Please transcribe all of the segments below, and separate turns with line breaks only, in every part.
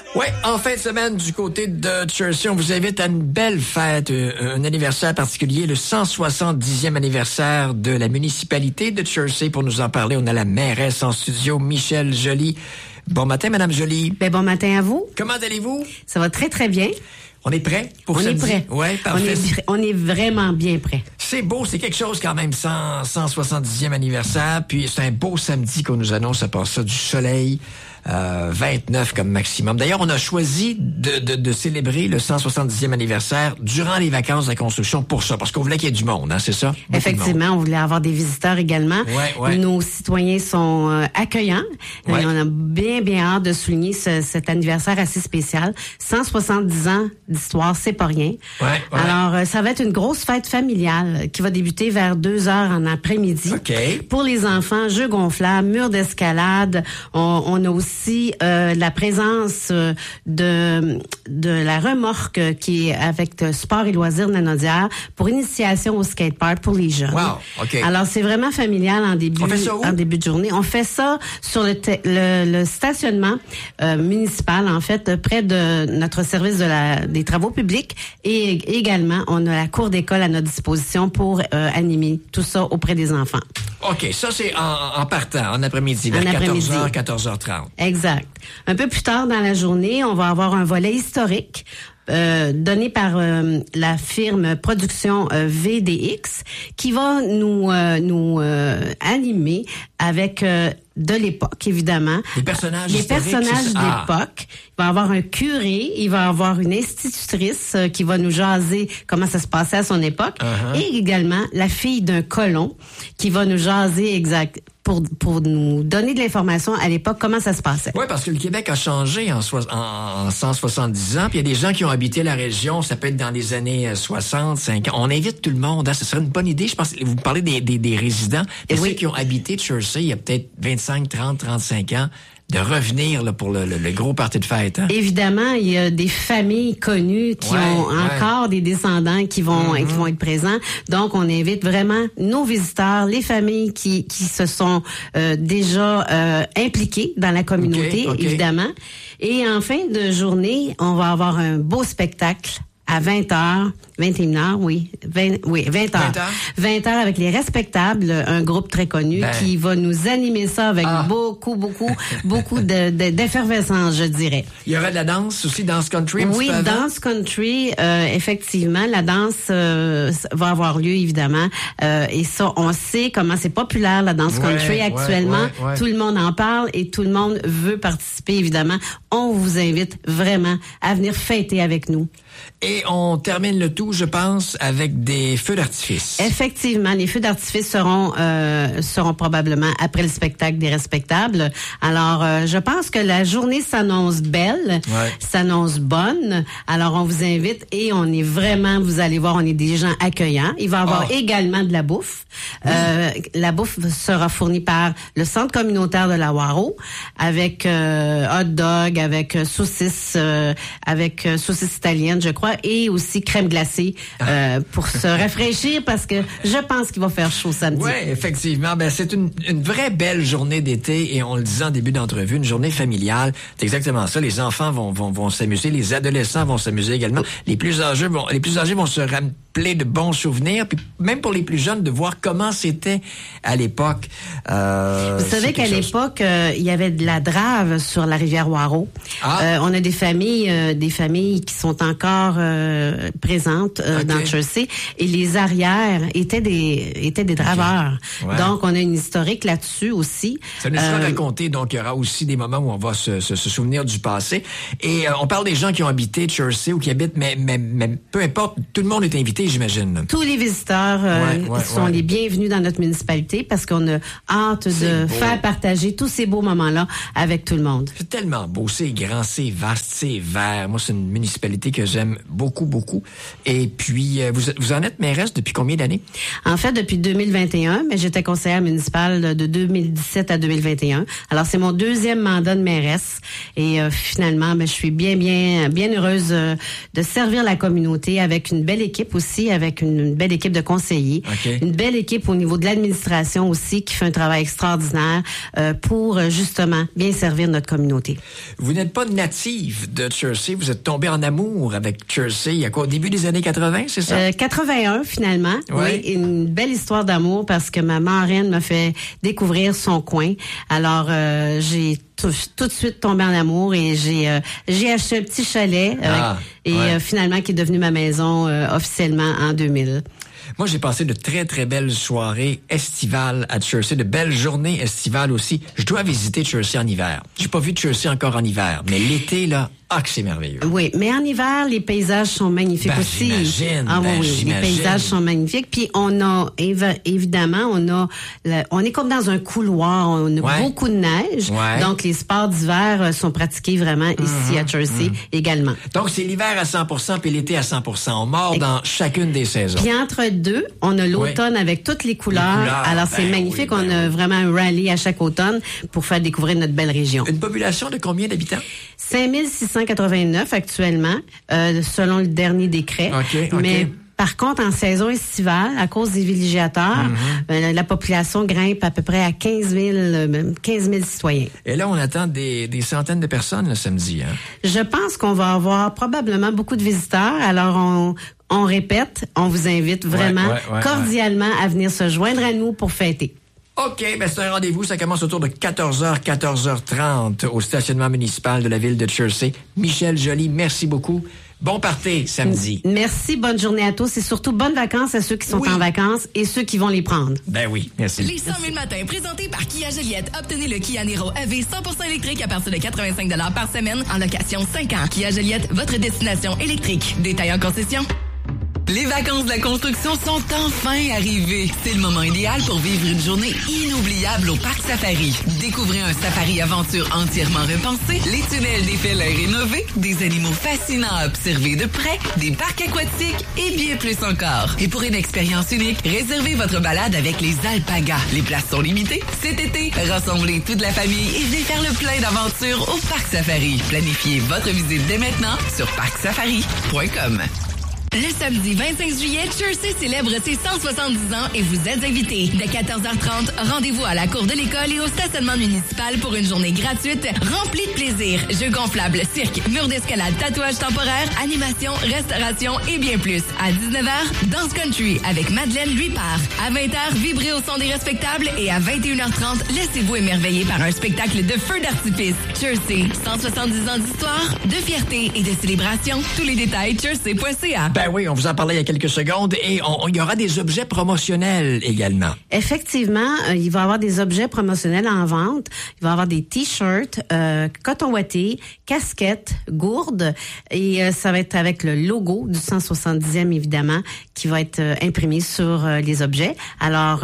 Oui, en fin de semaine, du côté de Jersey, on vous invite à une belle fête, un anniversaire particulier, le 170e anniversaire de la municipalité de Jersey. Pour nous en parler, on a la mairesse en studio, Michèle Joly. Bon matin, Madame Joly.
Ben, bon matin à vous.
Comment allez-vous?
Ça va très, très bien.
On est prêt pour samedi?
On est prêt.
Oui, parfait.
On est vraiment bien prêt.
C'est beau, c'est quelque chose quand même, 170e anniversaire. Puis c'est un beau samedi qu'on nous annonce, à part ça, du soleil. 29 comme maximum. D'ailleurs, on a choisi de célébrer le 170e anniversaire durant les vacances de la construction pour ça, parce qu'on voulait qu'il y ait du monde, hein, c'est ça? Beaucoup
Effectivement, on voulait avoir des visiteurs également.
Ouais.
Nos citoyens sont accueillants.
Ouais.
Et on a bien hâte de souligner cet anniversaire assez spécial. 170 ans d'histoire, c'est pas rien.
Ouais.
Alors, ça va être une grosse fête familiale qui va débuter vers 2h en après-midi.
OK.
Pour les enfants, jeux gonflables, murs d'escalade. On a aussi la présence de la remorque qui est avec Sport et loisirs Nanaudière pour initiation au skatepark pour les jeunes.
Wow, OK.
Alors, c'est vraiment familial en début de journée. On fait ça sur le stationnement municipal, en fait, près de notre service des travaux publics, et également, on a la cour d'école à notre disposition pour animer tout ça auprès des enfants.
OK, ça c'est en partant, en après-midi, vers 14h, 14h30.
Exact. Un peu plus tard dans la journée, on va avoir un volet historique donné par la firme Production VDX qui va nous animer avec de l'époque, évidemment.
Les personnages
d'époque. Il va y avoir un curé, il va y avoir une institutrice qui va nous jaser comment ça se passait à son époque, et également la fille d'un colon qui va nous jaser pour nous donner de l'information à l'époque, comment ça se passait.
Oui, parce que le Québec a changé en 170 ans, puis il y a des gens qui ont habité la région, ça peut être dans les années 60, 50. On invite tout le monde, hein, ce serait une bonne idée. Je pense que vous parlez des résidents, ceux qui ont habité Jersey il y a peut-être 25, 30, 35 ans, de revenir là, pour le gros party de fête. Hein?
Évidemment, il y a des familles connues qui ont encore des descendants qui vont être présents. Donc, on invite vraiment nos visiteurs, les familles qui se sont déjà impliquées dans la communauté, évidemment. Et en fin de journée, on va avoir un beau spectacle à 20h, 21h, 20h. 20h avec les Respectables, un groupe très connu qui va nous animer ça avec beaucoup d'effervescence, je dirais.
Il y aura de la danse aussi, danse country?
Oui, danse country, effectivement. La danse va avoir lieu, évidemment. Et ça, on sait comment c'est populaire, la danse country, actuellement. Tout le monde en parle et tout le monde veut participer, évidemment. On vous invite vraiment à venir fêter avec nous.
Et on termine le tout, je pense, avec des feux d'artifice.
Effectivement, les feux d'artifice seront probablement après le spectacle des Respectables. Alors, je pense que la journée s'annonce belle, s'annonce bonne. Alors, on vous invite et on est vraiment, vous allez voir, on est des gens accueillants. Il va y avoir également de la bouffe. La bouffe sera fournie par le Centre communautaire de la Waro avec hot dog, avec saucisses italiennes, je crois, et aussi crème glacée pour se rafraîchir parce que je pense qu'il va faire chaud samedi.
Oui, effectivement. C'est une vraie belle journée d'été et on le disait en début d'entrevue, une journée familiale. C'est exactement ça. Les enfants vont s'amuser, les adolescents vont s'amuser également. Les plus âgés vont se rappeler de bons souvenirs, puis même pour les plus jeunes de voir comment c'était à l'époque.
Vous savez qu'à l'époque, il y avait de la drave sur la rivière Waro. On a des familles qui sont encore présentes dans Jersey, et les arrières étaient des draveurs. Donc, on a une historique là-dessus aussi.
Ça nous sera raconté, donc il y aura aussi des moments où on va se souvenir du passé. Et on parle des gens qui ont habité Jersey ou qui habitent, mais peu importe, tout le monde est invité, j'imagine.
Tous les visiteurs sont les bienvenus dans notre municipalité parce qu'on a hâte de faire partager tous ces beaux moments-là avec tout le monde.
C'est tellement beau, c'est grand, c'est vaste, c'est vert. Moi, c'est une municipalité que j'aime beaucoup. beaucoup, beaucoup. Et puis, vous en êtes mairesse depuis combien d'années?
En fait, depuis 2021, mais j'étais conseillère municipale de 2017 à 2021. Alors, c'est mon deuxième mandat de mairesse. Et finalement, je suis bien heureuse de servir la communauté avec une belle équipe aussi, avec une belle équipe de conseillers.
Okay.
Une belle équipe au niveau de l'administration aussi qui fait un travail extraordinaire pour justement bien servir notre communauté.
Vous n'êtes pas native de Chersey, vous êtes tombée en amour avec Chersey il y a quoi, au début des années 80, c'est ça?
81 finalement.
Ouais.
Oui, une belle histoire d'amour parce que ma marraine m'a fait découvrir son coin. Alors j'ai tout de suite tombé en amour et j'ai acheté un petit chalet finalement qui est devenu ma maison officiellement en 2000.
Moi, j'ai passé de très, très belles soirées estivales à Chersey, de belles journées estivales aussi. Je dois visiter Chersey en hiver. J'ai pas vu Chersey encore en hiver, mais l'été, là, que c'est merveilleux.
Oui, mais en hiver, les paysages sont magnifiques aussi.
J'imagine.
Oui, les paysages sont magnifiques. Puis on a, évidemment, on est comme dans un couloir. On a beaucoup de neige.
Ouais.
Donc, les sports d'hiver sont pratiqués vraiment ici à Chersey également.
Donc, c'est l'hiver à 100% puis l'été à 100%. On mord dans chacune des saisons.
Puis entre deux, on a l'automne avec toutes les couleurs. Alors, c'est magnifique. On a vraiment un rallye à chaque automne pour faire découvrir notre belle région.
Une population de combien d'habitants?
5689 actuellement, selon le dernier décret.
OK.
Mais par contre, en saison estivale, à cause des villégiateurs, la population grimpe à peu près à 15 000 citoyens.
Et là, on attend des centaines de personnes le samedi. Hein?
Je pense qu'on va avoir probablement beaucoup de visiteurs. Alors, on répète, on vous invite vraiment cordialement à venir se joindre à nous pour fêter.
OK, c'est un rendez-vous. Ça commence autour de 14h, 14h30 au stationnement municipal de la ville de Chersey. Michel Joly, merci beaucoup. Bon party samedi.
Merci, bonne journée à tous et surtout bonnes vacances à ceux qui sont en vacances et ceux qui vont les prendre.
Ben oui, merci.
Les 100 000 matins présentés par Kia Joliette. Obtenez le Kia Niro EV 100% électrique à partir de 85 $ par semaine en location 5 ans. Kia Joliette, votre destination électrique. Détail en concession. Les vacances de la construction sont enfin arrivées. C'est le moment idéal pour vivre une journée inoubliable au Parc Safari. Découvrez un safari aventure entièrement repensé, les tunnels des félins rénovés, des animaux fascinants à observer de près, des parcs aquatiques et bien plus encore. Et pour une expérience unique, réservez votre balade avec les alpagas. Les places sont limitées. Cet été, rassemblez toute la famille et venez faire le plein d'aventures au Parc Safari. Planifiez votre visite dès maintenant sur parcsafari.com. Le samedi 25 juillet, Chersey célèbre ses 170 ans et vous êtes invités. Dès 14h30, rendez-vous à la cour de l'école et au stationnement municipal pour une journée gratuite remplie de plaisir. Jeux gonflables, cirque, murs d'escalade, tatouages temporaires, animation, restauration et bien plus. À 19h, Dance Country avec Madeleine Lui-Part. À 20h, vibrez au son des respectables et à 21h30, laissez-vous émerveiller par un spectacle de feux d'artifice. Chersey, 170 ans d'histoire, de fierté et de célébration. Tous les détails, chersey.ca.
Ben oui, on vous en parlait il y a quelques secondes et il y aura des objets promotionnels également.
Effectivement, il va y avoir des objets promotionnels en vente. Il va y avoir des t-shirts, coton ouaté, casquettes, gourdes et ça va être avec le logo du 170e évidemment qui va être imprimé sur les objets. Alors,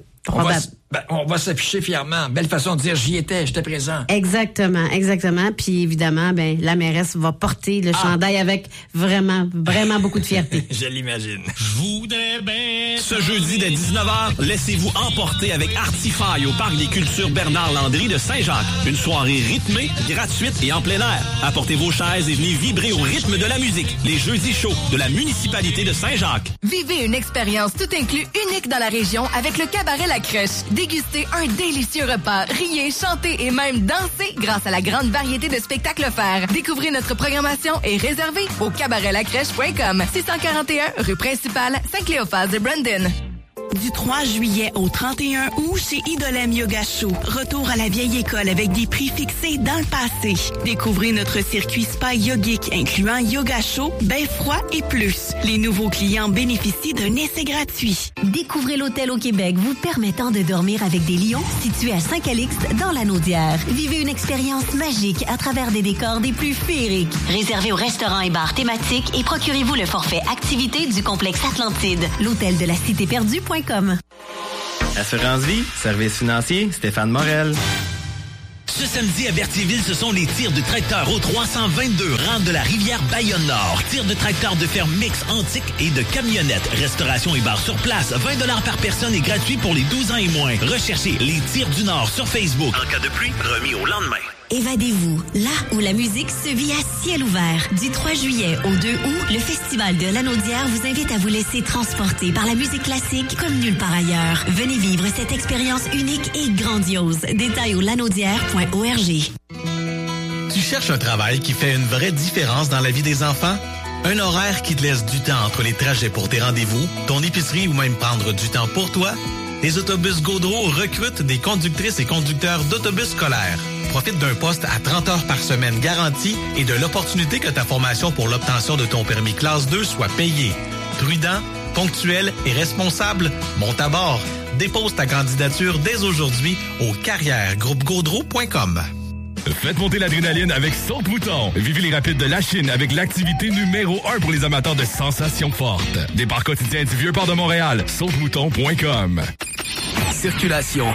on va s'afficher fièrement. Belle façon de dire j'y étais, j'étais présent.
Exactement. Puis évidemment, la mairesse va porter le chandail avec vraiment beaucoup de fierté.
Je l'imagine.
Je voudrais bien. Ce jeudi dès 19h, laissez-vous emporter avec Artifaille au Parc des Cultures Bernard-Landry de Saint-Jacques. Une soirée rythmée, gratuite et en plein air. Apportez vos chaises et venez vibrer au rythme de la musique. Les jeudis chauds de la municipalité de Saint-Jacques.
Vivez une expérience tout inclus unique dans la région avec le Cabaret La Crèche. Dégustez un délicieux repas, riez, chantez et même dansez grâce à la grande variété de spectacles offerts. Découvrez notre programmation et réservez au cabaretlacrèche.com. 641 rue principale, Saint-Cléophas de Brandon.
Du 3 juillet au 31 août chez Idolem Yoga Show. Retour à la vieille école avec des prix fixés dans le passé. Découvrez notre circuit spa yogique incluant yoga chaud, bain froid et plus. Les nouveaux clients bénéficient d'un essai gratuit.
Découvrez l'hôtel au Québec vous permettant de dormir avec des lions situés à Saint-Calixte dans la Naudière. Vivez une expérience magique à travers des décors des plus féeriques. Réservez au restaurant et bar thématique et procurez-vous le forfait activité du complexe Atlantide. L'hôtel de la Cité Perdue.com.
Assurance Vie, service financier, Stéphane Morel. Ce samedi à Berthierville, ce sont les tirs de tracteur au 322 rang de la rivière Bayonne-Nord. Tirs de tracteur de ferme mix antique et de camionnettes. Restauration et bar sur place. 20 $ par personne et gratuit pour les 12 ans et moins. Recherchez les Tirs du Nord sur Facebook.
En cas de pluie, remis au lendemain.
Évadez-vous, là où la musique se vit à ciel ouvert. Du 3 juillet au 2 août, le Festival de Lanaudière vous invite à vous laisser transporter par la musique classique comme nulle part ailleurs. Venez vivre cette expérience unique et grandiose. Détails au lanaudière.org.
Tu cherches un travail qui fait une vraie différence dans la vie des enfants? Un horaire qui te laisse du temps entre les trajets pour tes rendez-vous, ton épicerie ou même prendre du temps pour toi? Les autobus Gaudreau recrutent des conductrices et conducteurs d'autobus scolaires. Profite d'un poste à 30 heures par semaine garanti et de l'opportunité que ta formation pour l'obtention de ton permis classe 2 soit payée. Prudent, ponctuel et responsable, monte à bord. Dépose ta candidature dès aujourd'hui au carrièregroupegaudreau.com.
Faites monter l'adrénaline avec Saute-Mouton. Vivez les rapides de la Chine avec l'activité numéro 1 pour les amateurs de sensations fortes. Départ quotidien du Vieux-Port de Montréal. Saute-Mouton.com.
Circulation.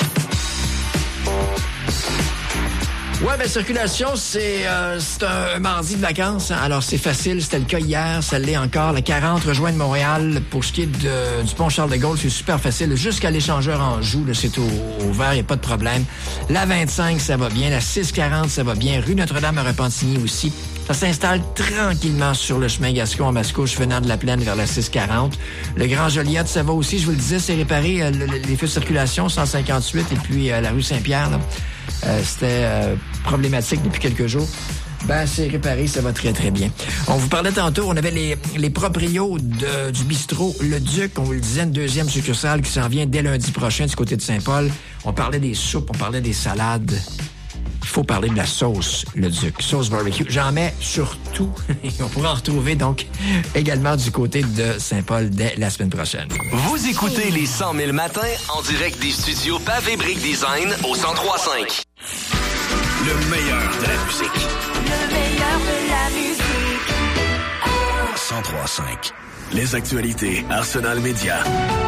Ouais, ben circulation, c'est un mardi de vacances. Hein? Alors, c'est facile. C'était le cas hier. Ça l'est encore. La 40 rejoint Montréal. Pour ce qui est du pont Charles-de-Gaulle, c'est super facile. Jusqu'à l'échangeur Anjou, là, c'est au vert. Il n'y a pas de problème. La 25, ça va bien. La 640, ça va bien. Rue Notre-Dame à Repentigny aussi. Ça s'installe tranquillement sur le chemin Gascon à Mascouche, venant de la Plaine vers la 640. Le Grand Joliette, ça va aussi. Je vous le disais, c'est réparé. Les feux de circulation, 158. Et puis, la rue Saint-Pierre, là. C'était problématique depuis quelques jours. Ben, c'est réparé, ça va très, très bien. On vous parlait tantôt, on avait les proprios du bistrot Le Duc. On vous le disait, une deuxième succursale qui s'en vient dès lundi prochain du côté de Saint-Paul. On parlait des soupes, on parlait des salades. Il faut parler de la sauce, Le Duc. Sauce barbecue. J'en mets sur tout. On pourra en retrouver donc également du côté de Saint-Paul dès la semaine prochaine.
Vous écoutez les 100 000 matins en direct des studios Pavé Brick Design au 103.5.
Le meilleur de la musique.
Le meilleur de la musique.
103.5. Les actualités Arsenal Média.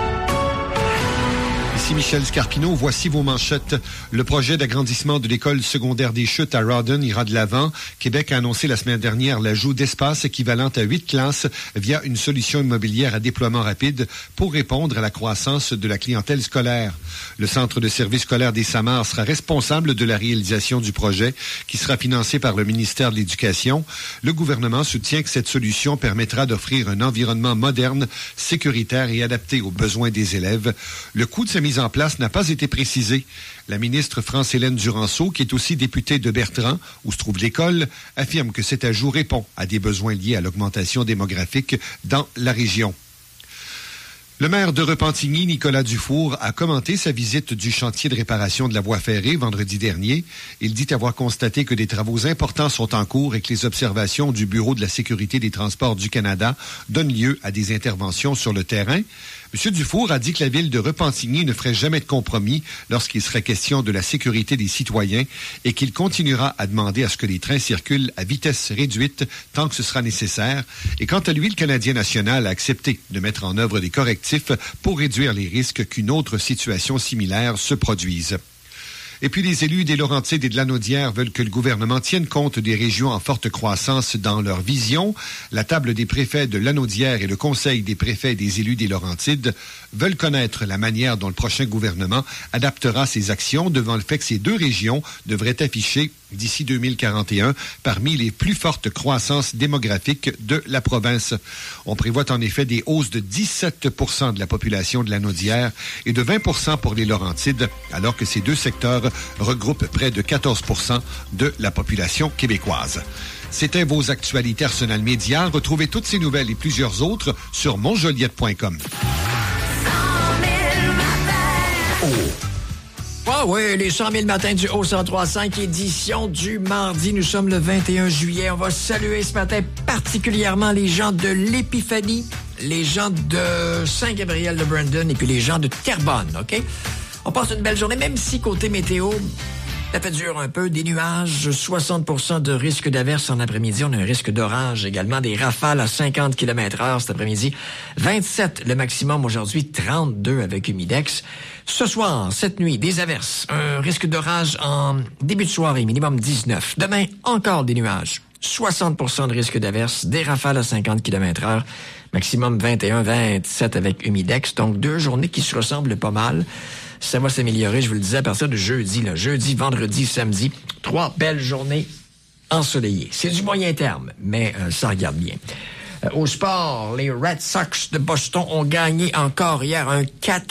Ici Michel Scarpino, voici vos manchettes. Le projet d'agrandissement de l'école secondaire des Chutes à Rawdon ira de l'avant. Québec a annoncé la semaine dernière l'ajout d'espace équivalent à 8 classes via une solution immobilière à déploiement rapide pour répondre à la croissance de la clientèle scolaire. Le centre de service scolaire des Samars sera responsable de la réalisation du projet qui sera financé par le ministère de l'Éducation. Le gouvernement soutient que cette solution permettra d'offrir un environnement moderne, sécuritaire et adapté aux besoins des élèves. Le coût de sa mise en place n'a pas été précisé. La ministre France-Hélène Duranceau, qui est aussi députée de Bertrand, où se trouve l'école, affirme que cet ajout répond à des besoins liés à l'augmentation démographique dans la région. Le maire de Repentigny, Nicolas Dufour, a commenté sa visite du chantier de réparation de la voie ferrée vendredi dernier. Il dit avoir constaté que des travaux importants sont en cours et que les observations du Bureau de la sécurité des transports du Canada donnent lieu à des interventions sur le terrain. M. Dufour a dit que la ville de Repentigny ne ferait jamais de compromis lorsqu'il serait question de la sécurité des citoyens et qu'il continuera à demander à ce que les trains circulent à vitesse réduite tant que ce sera nécessaire. Et quant à lui, le Canadien national a accepté de mettre en œuvre des correctifs pour réduire les risques qu'une autre situation similaire se produise. Et puis, les élus des Laurentides et de Lanaudière veulent que le gouvernement tienne compte des régions en forte croissance dans leur vision. La table des préfets de Lanaudière et le conseil des préfets et des élus des Laurentides veulent connaître la manière dont le prochain gouvernement adaptera ses actions devant le fait que ces deux régions devraient afficher d'ici 2041 parmi les plus fortes croissances démographiques de la province. On prévoit en effet des hausses de 17 % de la population de Lanaudière et de 20 % pour les Laurentides, alors que ces deux secteurs regroupent près de 14 % de la population québécoise. C'était vos actualités Arsenal Média. Retrouvez toutes ces nouvelles et plusieurs autres sur monjoliette.com.
Ah oui, les 100 000 matins du Haut 103.5, édition du mardi. Nous sommes le 21 juillet. On va saluer ce matin particulièrement les gens de l'Épiphanie, les gens de Saint-Gabriel de Brandon et puis les gens de Terrebonne, OK? On passe une belle journée, même si côté météo, Ça fait dur un peu. Des nuages, 60% de risque d'averse en après-midi. On a un risque d'orage également. Des rafales à 50 km/h cet après-midi. 27 le maximum aujourd'hui. 32 avec humidex. Ce soir, cette nuit, des averses. Un risque d'orage en début de soirée. Minimum 19. Demain, encore des nuages. 60% de risque d'averse. Des rafales à 50 km/h. Maximum 21, 27 avec humidex. Donc, 2 journées qui se ressemblent pas mal. Ça va s'améliorer, je vous le disais, à partir de jeudi. Jeudi, vendredi, samedi. 3 belles journées ensoleillées. C'est du moyen terme, mais ça regarde bien. Au sport, les Red Sox de Boston ont gagné encore hier une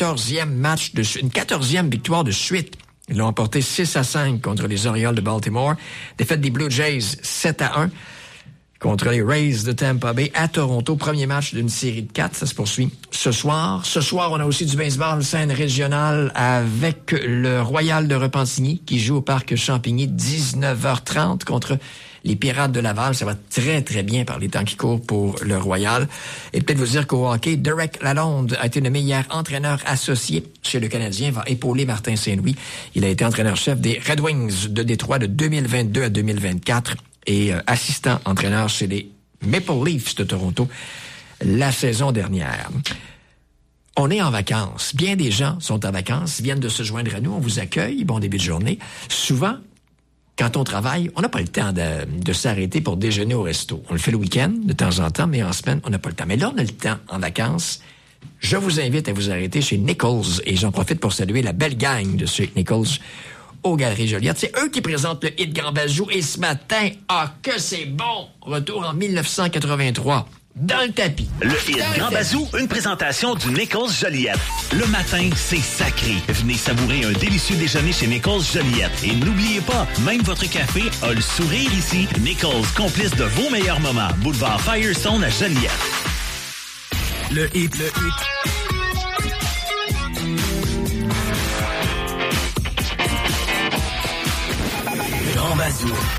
14e victoire de suite. Ils l'ont emporté 6-5 contre les Orioles de Baltimore. Défaite des Blue Jays 7-1. Contre les Rays de Tampa Bay à Toronto. Premier match d'une série de 4. Ça se poursuit ce soir. Ce soir, on a aussi du baseball scène régionale avec le Royal de Repentigny qui joue au parc Champigny 19h30 contre les Pirates de Laval. Ça va très, très bien par les temps qui courent pour le Royal. Et peut-être vous dire qu'au hockey, Derek Lalonde a été nommé hier entraîneur associé chez le Canadien, va épauler Martin Saint-Louis. Il a été entraîneur-chef des Red Wings de Détroit de 2022 à 2024. Et assistant entraîneur chez les Maple Leafs de Toronto la saison dernière. On est en vacances. Bien des gens sont en vacances, viennent de se joindre à nous. On vous accueille. Bon début de journée. Souvent, quand on travaille, on n'a pas le temps de s'arrêter pour déjeuner au resto. On le fait le week-end, de temps en temps, mais en semaine, on n'a pas le temps. Mais là, on a le temps en vacances. Je vous invite à vous arrêter chez Nichols. Et j'en profite pour saluer la belle gang de chez Nichols aux Galeries Joliette. C'est eux qui présentent le hit Grand Bazou. Et ce matin, que c'est bon! Retour en 1983. Dans le tapis.
Le hit Grand Bazou, une présentation du Nichols Joliette. Le matin, c'est sacré. Venez savourer un délicieux déjeuner chez Nichols Joliette. Et n'oubliez pas, même votre café a le sourire ici. Nichols, complice de vos meilleurs moments. Boulevard Firestone à Joliette.
Le hit. Grand Bazou,